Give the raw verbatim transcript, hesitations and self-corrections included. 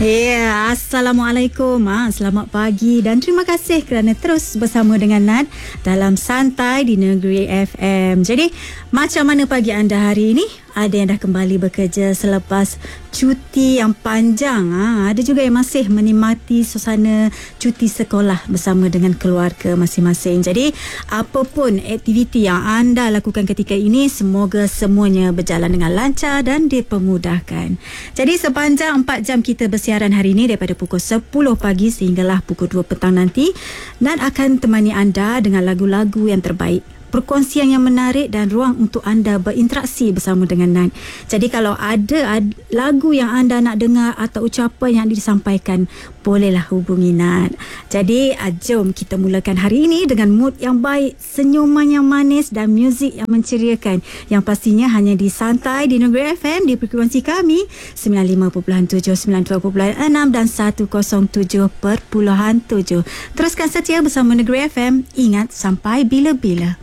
Ya, Assalamualaikum. Ha, selamat pagi dan terima kasih kerana terus bersama dengan Nat dalam Santai di Negeri F M. Jadi, macam mana pagi anda hari ini? Ada yang dah kembali bekerja selepas cuti yang panjang. Ha, ada juga yang masih menikmati suasana cuti sekolah bersama dengan keluarga masing-masing. Jadi, apapun aktiviti yang anda lakukan ketika ini, semoga semuanya berjalan dengan lancar dan dipermudahkan. Jadi, sepanjang empat jam kita bersiaran hari ini daripada pukul sepuluh pagi sehinggalah pukul dua petang nanti, dan akan temani anda dengan lagu-lagu yang terbaik, perkongsian yang menarik dan ruang untuk anda berinteraksi bersama dengan Nan. Jadi kalau ada ad, lagu yang anda nak dengar atau ucapan yang disampaikan, bolehlah hubungi Nan. Jadi uh, jom kita mulakan hari ini dengan mood yang baik, senyuman yang manis dan muzik yang menceriakan. Yang pastinya hanya di Santai di Negeri F M, di frekuensi kami sembilan puluh lima perpuluhan tujuh, sembilan puluh dua perpuluhan enam dan seratus tujuh perpuluhan tujuh. Teruskan setia bersama Negeri F M. Ingat, sampai bila-bila.